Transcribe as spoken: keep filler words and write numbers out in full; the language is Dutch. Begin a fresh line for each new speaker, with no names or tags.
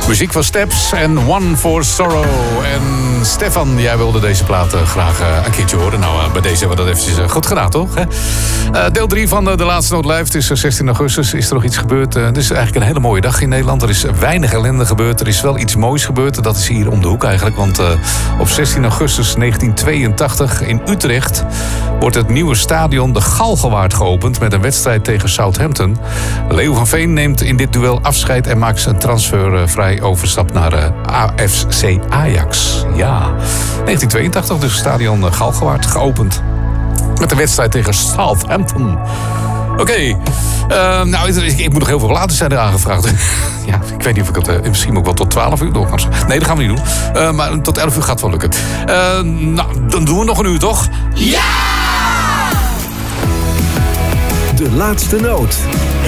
Muziek van Steps en One for Sorrow. En Stefan, jij wilde deze plaat uh, graag uh, een keertje horen. Nou, uh, bij deze hebben we dat eventjes uh, goed gedaan, toch? Hè? Uh, deel drie van uh, De Laatste Noot Live. Het is uh, zestien augustus. Is er nog iets gebeurd? Uh, het is eigenlijk een hele mooie dag in Nederland. Er is weinig ellende gebeurd. Er is wel iets moois gebeurd. Dat is hier om de hoek eigenlijk. Want uh, op zestien augustus negentien tweeëntachtig in Utrecht wordt het nieuwe stadion de Galgenwaard geopend met een wedstrijd tegen Southampton. Leo van Veen neemt in dit duel afscheid en maakt zijn transfervrij overstap naar uh, A F C Ajax. Ja, negentien tweeëntachtig dus stadion uh, Galgenwaard geopend met een wedstrijd tegen Southampton. Oké, okay. uh, nou, ik, ik moet nog heel veel platen zijn er aangevraagd. Ja, ik weet niet of ik het uh, misschien ook wel tot twaalf uur doorgaan. Nee, dat gaan we niet doen. Uh, maar tot elf uur gaat het wel lukken. Uh, nou, dan doen we nog een uur, toch?
Ja! De Laatste Noot.